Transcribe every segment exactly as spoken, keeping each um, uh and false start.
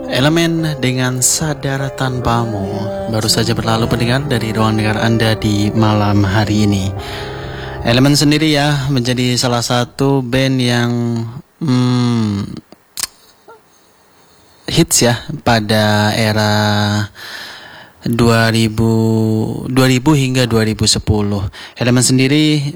Elemen dengan sadar tanpamu baru saja berlalu pendengar dari ruang dengar Anda di malam hari ini. Elemen sendiri ya menjadi salah satu band yang hmm, hits ya pada era dua ribu, dua ribu hingga dua ribu sepuluh. Elemen sendiri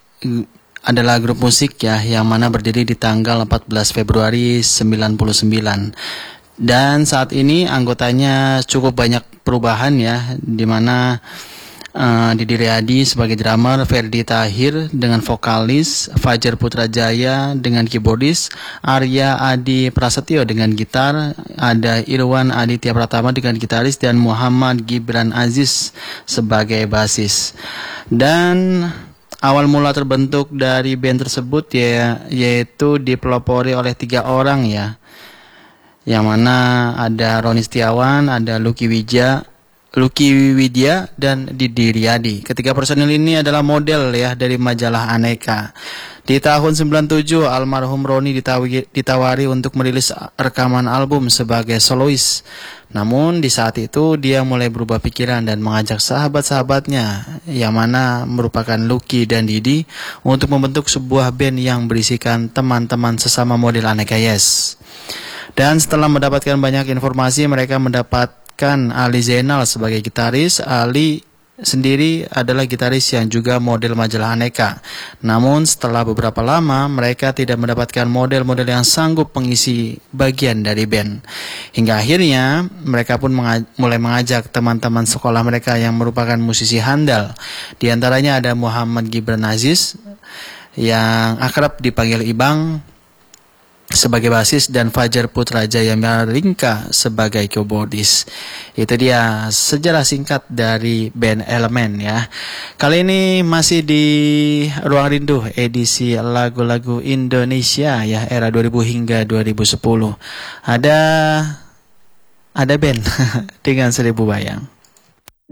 adalah grup musik ya yang mana berdiri di tanggal empat belas Februari sembilan puluh sembilan. Dan saat ini anggotanya cukup banyak perubahan ya, di mana uh, Didi Riyadi sebagai drummer, Ferdi Tahir dengan vokalis, Fajar Putrajaya dengan keyboardis, Arya Adi Prasetyo dengan gitar, ada Irwan Aditya Pratama dengan gitaris, dan Muhammad Gibran Aziz sebagai basis. Dan awal mula terbentuk dari band tersebut ya, yaitu dipelopori oleh tiga orang ya, yang mana ada Roni Setiawan, ada Lucky Widya, Lucky Widya, dan Didi Riyadi. Ketiga personil ini adalah model ya dari majalah Aneka. Di tahun sembilan puluh tujuh, almarhum Roni ditawari, ditawari untuk merilis rekaman album sebagai solois. Namun di saat itu dia mulai berubah pikiran dan mengajak sahabat-sahabatnya, yang mana merupakan Lucky dan Didi, untuk membentuk sebuah band yang berisikan teman-teman sesama model Aneka Yes. Dan setelah mendapatkan banyak informasi, mereka mendapatkan Ali Zainal sebagai gitaris. Ali sendiri adalah gitaris yang juga model majalah Aneka. Namun setelah beberapa lama, mereka tidak mendapatkan model-model yang sanggup mengisi bagian dari band. Hingga akhirnya, mereka pun menga- mulai mengajak teman-teman sekolah mereka yang merupakan musisi handal. Di antaranya ada Muhammad Gibran Aziz, yang akrab dipanggil Ibang, sebagai basis, dan Fajar Putrajaya Ringka sebagai keyboardis. Itu dia sejarah singkat dari band Elemen ya. Kali ini masih di Ruang Rindu edisi lagu-lagu Indonesia ya, era dua ribu hingga dua ribu sepuluh. Ada ada band dengan Seribu Bayang.